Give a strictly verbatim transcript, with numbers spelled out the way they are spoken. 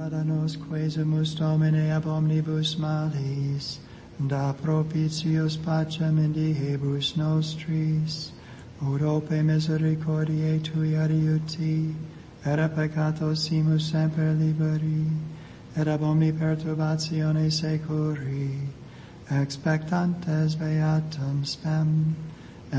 Pardona nos quesumus Domine ab omnibus malis, da propitius pacem in diebus nostris, ut ope misericordiae Tui adiuti, et a peccatos simus semper liberi, et ab omni perturbatione securi, expectantes beatum spem.